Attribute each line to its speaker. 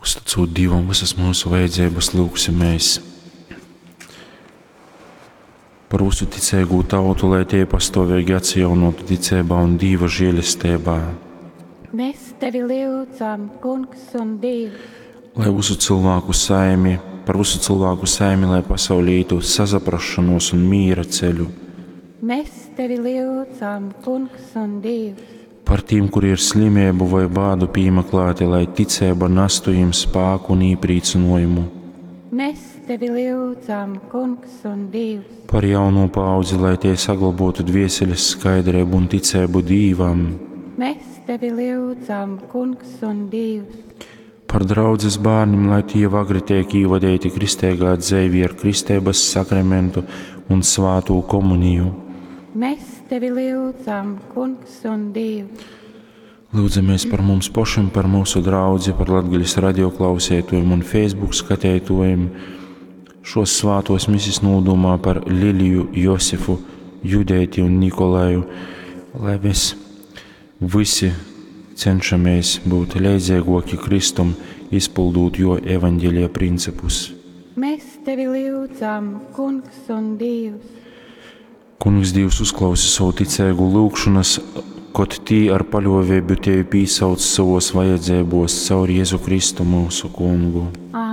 Speaker 1: Uzticot Dievam visas mūsu vajadzības, lūgsimies. Par visu ticīgu tautu, lai tie pastāvīgi atjaunotu ticībā un Dieva žēlastībā.
Speaker 2: Mēs tevi lūdzam, Kungs un Dievs.
Speaker 1: Lai visu cilvēku saimi, par visu cilvēku saimi, lai pasaulītu sasaprašanos un mīra ceļu.
Speaker 2: Mēs tevi lūdzam, Kungs un Dievs.
Speaker 1: Par tiem, kuri ir slimību vai bādu piemeklēti, lai ticība nestu jiem spēku un īpriecinājumu.
Speaker 2: Mēs tevi lūdzam, Kungs un Dievs.
Speaker 1: Par jauno paudzi, lai tie saglabātu dvieseles skaidrību un ticību Dievam.
Speaker 2: Mēs tevi lūdzam, Kungs un Dievs.
Speaker 1: Par draudzes bērniem, lai tie agri tiek ievadīti kristīgā dzīvē ar kristības sakramentu un svēto komuniju.
Speaker 2: Mēs tevi lūdzam, Kungs un Dievs.
Speaker 1: Lūdzamies par mums pašiem, par mūsu draudzi, par Latgaļas radio klausētājiem un Facebook skatītājiem. Šos svētos misijas nodomā par Liliju, Josifu, Judēti un Nikolaju, lai mēs visi cenšamies būt līdzīgāki Kristum, izpildot jo evaņģēlija principus.
Speaker 2: Mēs tevi lūdzam, Kungs un Dievs.
Speaker 1: Kungs Dievs uzklausa savu ticīgu lūgšanas, kaut tī ar paļāvību tevi pīsauc savos vajadzībos caur Jēzu Kristu mūsu Kungu.